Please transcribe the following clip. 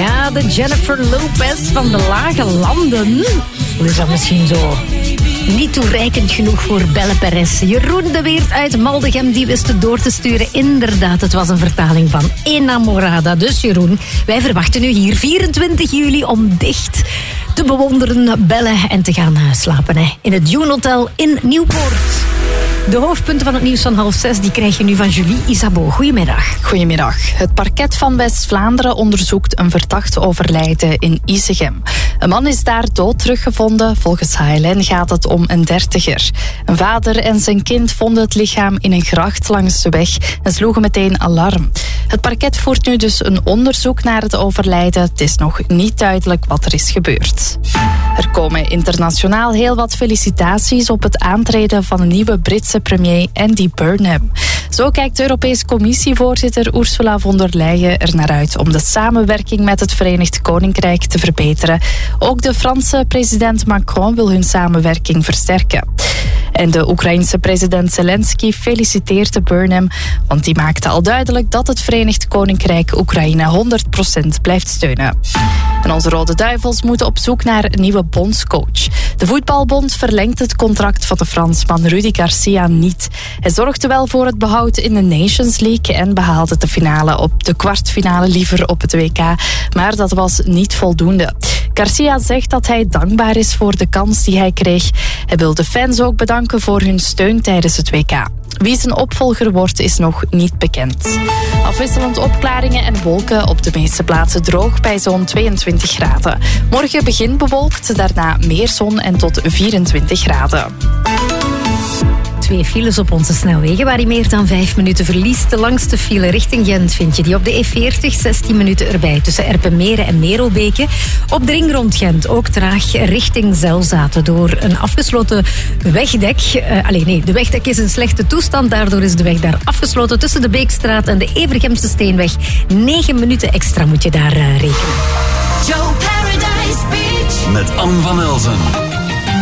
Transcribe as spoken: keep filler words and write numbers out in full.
Ja, de Jennifer Lopez van de Lage Landen. Hoe is dat misschien zo? Niet toereikend genoeg voor Belle Perez. Jeroen de Weert uit Maldegem, die wist het door te sturen. Inderdaad, het was een vertaling van Enamorada. Dus Jeroen, wij verwachten u hier vierentwintig juli om dicht te bewonderen, bellen en te gaan slapen. Hè. In het Dune Hotel in Nieuwpoort. De hoofdpunten van het nieuws van half zes die krijg je nu van Julie Isabeau. Goedemiddag. Goedemiddag. Het parket van West-Vlaanderen onderzoekt een verdacht overlijden in Isegem. Een man is daar dood teruggevonden. Volgens H L N gaat het om een dertiger. Een vader en zijn kind vonden het lichaam in een gracht langs de weg en sloegen meteen alarm. Het parket voert nu dus een onderzoek naar het overlijden. Het is nog niet duidelijk wat er is gebeurd. Er komen internationaal heel wat felicitaties op het aantreden van een nieuwe Britse premier Andy Burnham. Zo kijkt de Europese Commissievoorzitter Ursula von der Leyen er naar uit om de samenwerking met het Verenigd Koninkrijk te verbeteren. Ook de Franse president Macron wil hun samenwerking versterken. En de Oekraïense president Zelensky feliciteerde Burnham, want die maakte al duidelijk dat het Verenigd Koninkrijk Oekraïne honderd procent blijft steunen. En onze Rode Duivels moeten op zoek naar een nieuwe bondscoach. De voetbalbond verlengt het contract van de Fransman Rudi Garcia niet. Hij zorgde wel voor het behoud in de Nations League en behaalde de finale op de kwartfinale liever op het W K, maar dat was niet voldoende. Garcia zegt dat hij dankbaar is voor de kans die hij kreeg. Hij wil de fans ook bedanken voor hun steun tijdens het W K. Wie zijn opvolger wordt is nog niet bekend. Afwisselend opklaringen en wolken, op de meeste plaatsen droog bij zo'n tweeëntwintig graden. Morgen begint bewolkt, daarna meer zon en tot vierentwintig graden. Twee files op onze snelwegen waar je meer dan vijf minuten verliest. De langste file richting Gent vind je die op de E veertig, zestien minuten erbij tussen Erpenmeren en Merelbeke. Op de ring rond Gent ook traag richting Zelzaten door een afgesloten wegdek. Uh, alleen nee, de wegdek is in slechte toestand, daardoor is de weg daar afgesloten tussen de Beekstraat en de Evergemse Steenweg. Negen minuten extra moet je daar uh, rekenen. Joe Paradise Beach met Anne van Elzen.